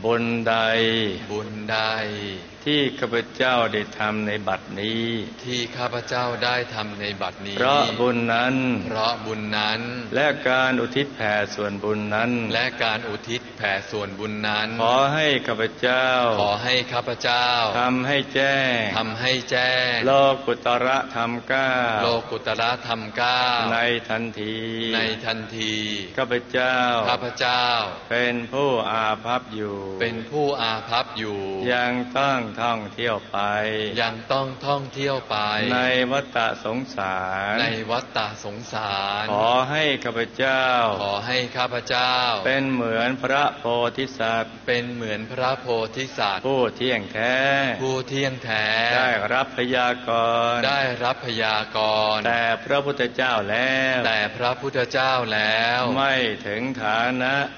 บุญใดบุญใดที่ข้าพเจ้าได้ทำในบัดนี้ที่ข้าพเจ้าได้ทำในบัดนี้เพราะบุญนั้นและการอุทิศแผ่ส่วนบุญนั้นขอให้ข้าพเจ้าทำให้แจ้งโลกุตระธรรมเก้าในทันทีข้าพเจ้าเป็นผู้อาภัพอยู่ยังต้องท่องเที่ยวไปในวัฏสงสารขอให้ข้าพเจ้าเป็นเหมือนพระโพธิสัตว์ผู้เที่ยงแท้ได้รับพยากรณ์แต่พระพุทธเจ้าแล้วไม่ถึงฐานะ